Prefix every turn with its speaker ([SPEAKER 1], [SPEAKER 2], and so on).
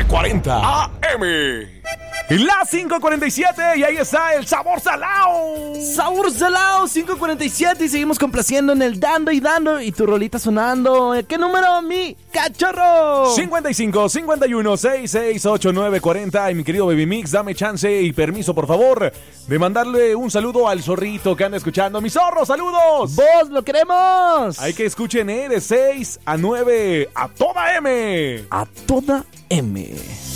[SPEAKER 1] 9:40 AM. Las 5:47 y ahí está el sabor salao.
[SPEAKER 2] Sabor salao, 5:47 y seguimos complaciendo en el dando y dando y tu rolita sonando. ¿Qué número, mi cachorro?
[SPEAKER 1] 55 51 66 9:40. Y mi querido Baby Mix, dame chance y permiso, por favor, de mandarle un saludo al zorrito que anda escuchando. ¡Mi zorro, saludos!
[SPEAKER 2] ¡Vos lo queremos!
[SPEAKER 1] Hay que escuchen, de 6 a 9 a toda M.
[SPEAKER 2] A toda M.